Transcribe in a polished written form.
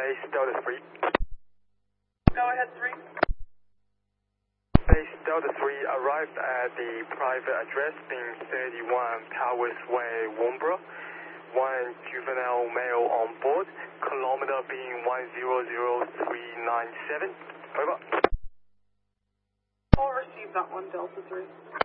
Base Delta 3. Go ahead, 3. Base Delta 3 arrived at the private address being 31 Powers Way, Woomera. One juvenile male on board, kilometer being 100397. Over. I'll receive that one, Delta 3.